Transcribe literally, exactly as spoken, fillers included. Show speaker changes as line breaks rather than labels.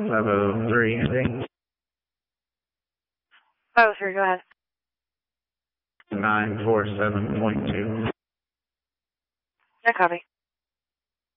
five oh three, I think.
Oh, sure, go ahead.
nine four seven point two.
No copy.